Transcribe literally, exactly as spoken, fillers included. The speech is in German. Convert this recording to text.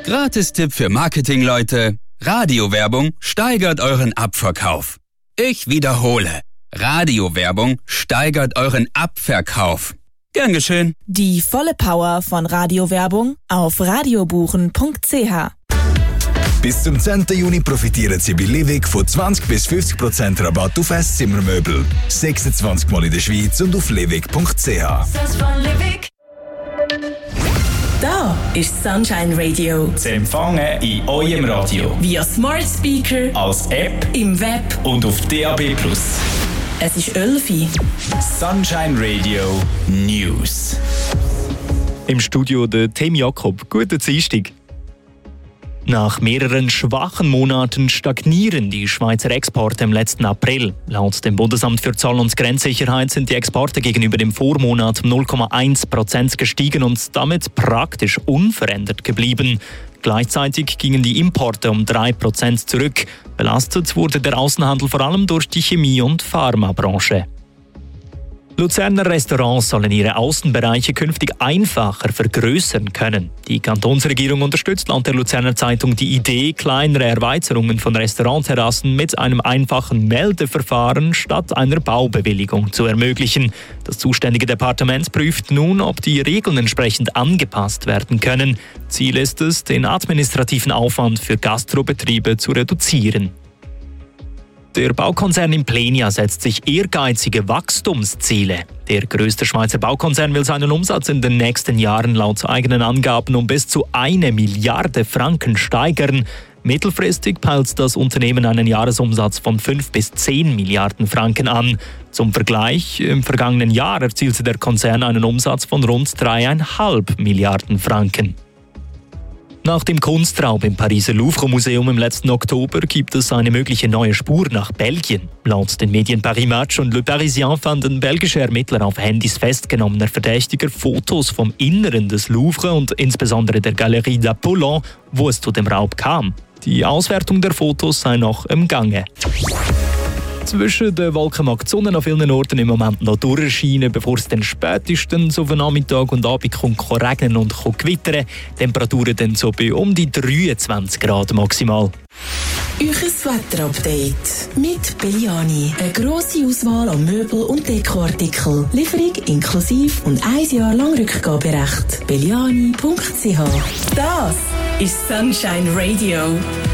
Gratis-Tipp für Marketingleute: Radiowerbung steigert euren Abverkauf. Ich wiederhole: Radiowerbung steigert euren Abverkauf. Gern geschehen. Die volle Power von Radiowerbung auf radiobuchen punkt c h. Bis zum zehnten Juni profitieren Sie bei Livig von zwanzig bis fünfzig Prozent Rabatt auf Esszimmermöbel. sechsundzwanzig Mal in der Schweiz und auf livig punkt c h. Da ist Sunshine Radio. Zu empfangen in eurem Radio. Via Smart Speaker, als App, im Web und auf D A B plus. Es ist Elfi. Sunshine Radio News. Im Studio der Tim Jakob. Guten Dienstag. Nach mehreren schwachen Monaten stagnieren die Schweizer Exporte im letzten April. Laut dem Bundesamt für Zoll- und Grenzsicherheit sind die Exporte gegenüber dem Vormonat um null Komma eins Prozent gestiegen und damit praktisch unverändert geblieben. Gleichzeitig gingen die Importe um drei Prozent zurück. Belastet wurde der Außenhandel vor allem durch die Chemie- und Pharmabranche. Luzerner Restaurants sollen ihre Außenbereiche künftig einfacher vergrößern können. Die Kantonsregierung unterstützt laut der Luzerner Zeitung die Idee, kleinere Erweiterungen von Restaurantterrassen mit einem einfachen Meldeverfahren statt einer Baubewilligung zu ermöglichen. Das zuständige Departement prüft nun, ob die Regeln entsprechend angepasst werden können. Ziel ist es, den administrativen Aufwand für Gastrobetriebe zu reduzieren. Der Baukonzern Implenia setzt sich ehrgeizige Wachstumsziele. Der größte Schweizer Baukonzern will seinen Umsatz in den nächsten Jahren laut eigenen Angaben um bis zu eine Milliarde Franken steigern. Mittelfristig peilt das Unternehmen einen Jahresumsatz von fünf bis zehn Milliarden Franken an. Zum Vergleich, im vergangenen Jahr erzielte der Konzern einen Umsatz von rund drei Komma fünf Milliarden Franken. Nach dem Kunstraub im Pariser Louvre-Museum im letzten Oktober gibt es eine mögliche neue Spur nach Belgien. Laut den Medien Paris Match und Le Parisien fanden belgische Ermittler auf Handys festgenommener Verdächtiger Fotos vom Inneren des Louvre und insbesondere der Galerie d'Apollon, wo es zu dem Raub kam. Die Auswertung der Fotos sei noch im Gange. Zwischen den Wolken mag die Sonne an vielen Orten im Moment noch durchscheinen, bevor es dann spätestens auf den Nachmittag und Abend kommt regnen und gewittern. Temperaturen dann so bei um die dreiundzwanzig Grad maximal. Euches Wetterupdate mit Belliani. Eine grosse Auswahl an Möbel- und Dekoartikeln. Lieferung inklusive und ein Jahr lang Rückgaberecht. belliani punkt c h. Das ist Sunshine Radio.